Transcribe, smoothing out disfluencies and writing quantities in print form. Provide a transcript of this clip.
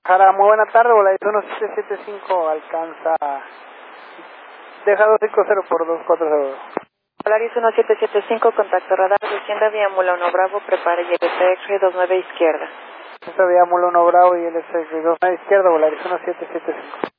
Jara, muy buena tarde, Volaris 1775 alcanza, deja 250 por 240. Volaris 1775, contacto radar, descienda vía Mula 1 Bravo, prepare y LTX 29 izquierda. Esta vía Mula 1 Bravo y LS 29 izquierda, Volaris 1775.